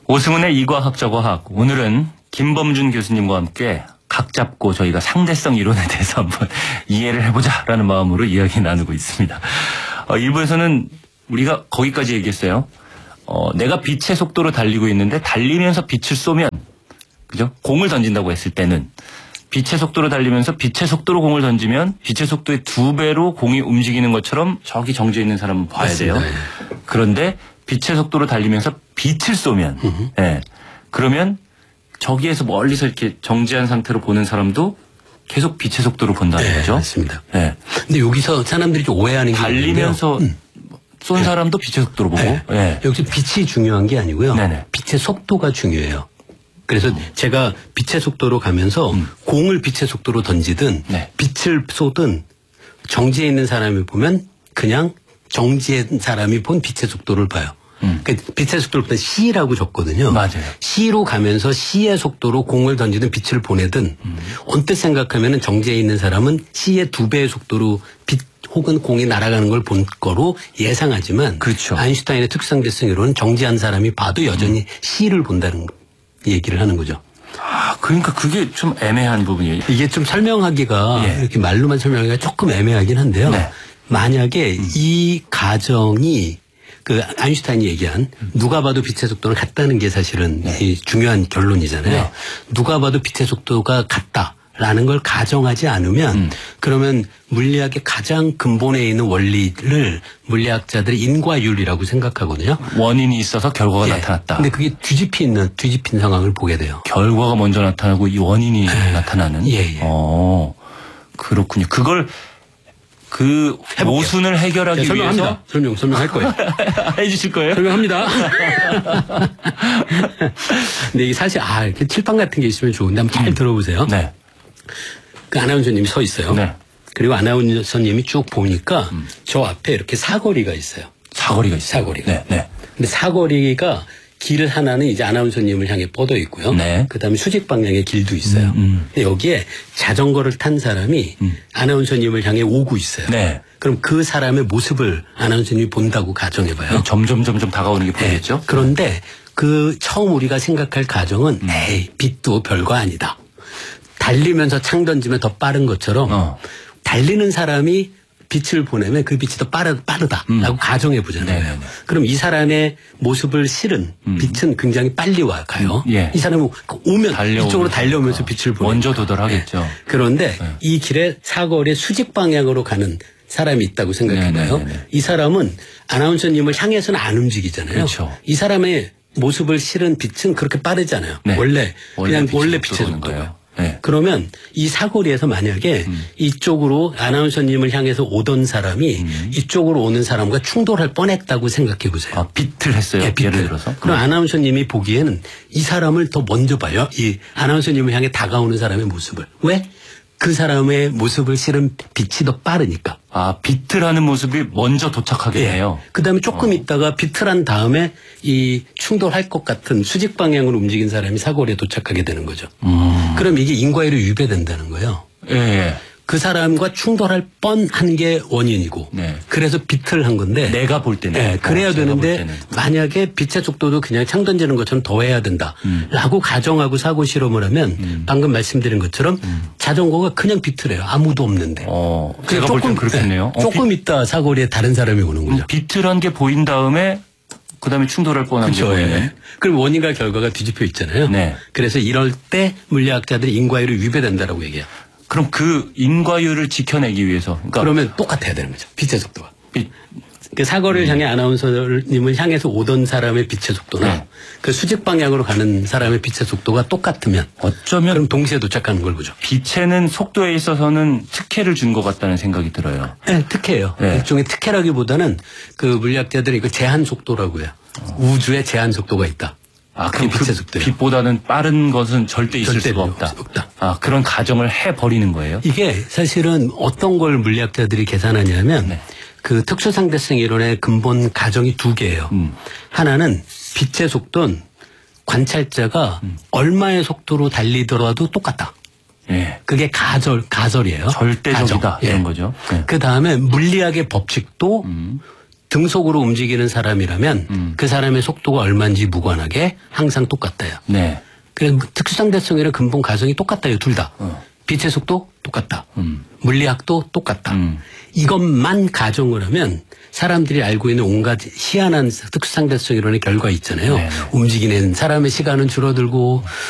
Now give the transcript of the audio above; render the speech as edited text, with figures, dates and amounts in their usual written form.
오승훈의 이과학 저과학. 오늘은 김범준 교수님과 함께 각 잡고 저희가 상대성 이론에 대해서 한번 이해를 해보자라는 마음으로 이야기 나누고 있습니다. 일부에서는 우리가 거기까지 얘기했어요. 내가 빛의 속도로 달리고 있는데 달리면서 빛을 쏘면, 그죠? 공을 던진다고 했을 때는 빛의 속도로 달리면서 빛의 속도로 공을 던지면 빛의 속도의 2배로 공이 움직이는 것처럼 저기 정지해 있는 사람은 봐야 돼요. 그런데 빛의 속도로 달리면서 빛을 쏘면, 예, 그러면 저기에서 멀리서 이렇게 정지한 상태로 보는 사람도 계속 빛의 속도로 본다는 거죠. 맞습니다. 예. 근데 여기서 사람들이 좀 오해하는 게 달리면서 쏜 사람도 빛의 속도로 보고. 예. 여기서 빛이 중요한 게 아니고요. 네네. 빛의 속도가 중요해요. 그래서 제가 빛의 속도로 가면서 공을 빛의 속도로 던지든 네. 빛을 쏘든 정지해 있는 사람이 보면 그냥 정지한 사람이 본 빛의 속도를 봐요. 그러니까 빛의 속도를 보다 C라고 적거든요. 맞아요. C로 가면서 C의 속도로 공을 던지든 빛을 보내든 언뜻 생각하면 정지해 있는 사람은 C의 2배의 속도로 빛 혹은 공이 날아가는 걸 본 거로 예상하지만, 그렇죠. 아인슈타인의 특수상대성 이론은 정지한 사람이 봐도 여전히 C를 본다는 얘기를 하는 거죠. 아, 그러니까 그게 좀 애매한 부분이에요. 이게 좀 설명하기가 예. 이렇게 말로만 설명하기가 조금 애매하긴 한데요. 네. 만약에 이 가정이 그 아인슈타인이 얘기한 누가 봐도 빛의 속도는 같다는 게 사실은 이 중요한 결론이잖아요. 네. 누가 봐도 빛의 속도가 같다라는 걸 가정하지 않으면 그러면 물리학의 가장 근본에 있는 원리를 물리학자들이 인과율이라고 생각하거든요. 원인이 있어서 결과가 예. 나타났다. 근데 그게 뒤집힌 상황을 보게 돼요. 결과가 먼저 나타나고 이 원인이 나타나는. 예, 예. 그렇군요. 그걸 그 해볼게요. 모순을 해결하기 설명합니다. 위해서 설명할 거예요. 해주실 거예요? 설명합니다. 근데 이게 사실 이렇게 칠판 같은 게 있으면 좋은데 한번 잘 들어보세요. 네. 그 아나운서님이 서 있어요. 네. 그리고 아나운서님이 쭉 보니까 저 앞에 이렇게 사거리가 있어요. 사거리가 있어요. 사거리가. 네. 네. 근데 사거리가 길 하나는 이제 아나운서님을 향해 뻗어 있고요. 네. 그다음에 수직 방향의 길도 있어요. 근데 여기에 자전거를 탄 사람이 아나운서님을 향해 오고 있어요. 네. 그럼 그 사람의 모습을 아나운서님이 본다고 가정해봐요. 점점 다가오는 게 보이겠죠? 네. 그런데 그 처음 우리가 생각할 가정은 빛도 별거 아니다. 달리면서 창 던지면 더 빠른 것처럼 달리는 사람이 빛을 보내면 그 빛이 더 빠르다라고 가정해 보잖아요. 네네네. 그럼 이 사람의 모습을 실은 빛은 굉장히 빨리 가요. 예. 이 사람은 오면 달려오면서. 이쪽으로 달려오면서 빛을 보내요. 먼저 도달하겠죠. 그런데 이 길에 사거리의 수직 방향으로 가는 사람이 있다고 생각해봐요. 네네네. 이 사람은 아나운서님을 향해서는 안 움직이잖아요. 그렇죠. 이 사람의 모습을 실은 빛은 그렇게 빠르잖아요. 네. 원래 원래 빛의 빛의 속도로 오는 속도가. 거예요. 네. 그러면 이 사거리에서 만약에 이쪽으로 아나운서님을 향해서 오던 사람이 이쪽으로 오는 사람과 충돌할 뻔했다고 생각해 보세요. 빛을 했어요. 예, 빛을. 예를 들어서. 그럼 아나운서님이 보기에는 이 사람을 더 먼저 봐요. 이 아나운서님을 향해 다가오는 사람의 모습을. 왜? 그 사람의 모습을 실은 빛이 더 빠르니까. 빛을 하는 모습이 먼저 도착하게 해요. 그다음에 조금 있다가 빛을 한 다음에 이 충돌할 것 같은 수직 방향으로 움직인 사람이 사거리에 도착하게 되는 거죠. 그럼 이게 인과율이 위배된다는 거예요. 예. 그 사람과 충돌할 뻔한 게 원인이고, 네. 그래서 빛을 한 건데, 내가 볼 때는. 네, 그래야 제가 볼 되는데 때는. 만약에 빛의 속도도 그냥 창 던지는 것처럼 더해야 된다라고 가정하고 사고 실험을 하면 방금 말씀드린 것처럼 자전거가 그냥 빛을 해요. 아무도 없는데. 제가 볼 땐 그렇겠네요. 조금 있다 사거리에 다른 사람이 오는 거죠. 빛을 한 게 보인 다음에 그다음에 충돌할 뻔한 게 보이네. 예. 그럼 원인과 결과가 뒤집혀 있잖아요. 네. 그래서 이럴 때 물리학자들이 인과율이 위배된다라고 얘기해요. 그럼 그 인과율을 지켜내기 위해서. 그러니까 그러면 똑같아야 되는 거죠. 빛의 속도가. 빛. 그 사거리를 향해 아나운서님을 향해서 오던 사람의 빛의 속도나 네. 그 수직 방향으로 가는 사람의 빛의 속도가 똑같으면 어쩌면 그럼 동시에 도착하는 걸 보죠. 빛에는 속도에 있어서는 특혜를 준 것 같다는 생각이 들어요. 네, 특혜예요. 네. 일종의 특혜라기보다는 그 물리학자들이 이거 제한 속도라고 해요. 우주에 제한 속도가 있다. 그게 그럼 빛의 속도예요. 빛보다는 빠른 것은 절대 있을 절대 수가 없다. 없다. 그런 가정을 해버리는 거예요? 이게 사실은 어떤 걸 물리학자들이 계산하냐면 네. 그 특수상대성 이론의 근본 가정이 두 개예요. 하나는 빛의 속도는 관찰자가 얼마의 속도로 달리더라도 똑같다. 예. 그게 가설이에요. 절대적이다. 가정. 이런 예. 거죠. 네. 그 다음에 물리학의 법칙도 등속으로 움직이는 사람이라면 그 사람의 속도가 얼마인지 무관하게 항상 똑같다요. 네. 그래서 특수상대성이랑 근본 가성이 똑같다요. 둘 다. 빛의 속도 똑같다. 물리학도 똑같다. 이것만 가정을 하면 사람들이 알고 있는 온갖 희한한 특수상대성 이론의 결과 있잖아요. 네네. 움직이는 사람의 시간은 줄어들고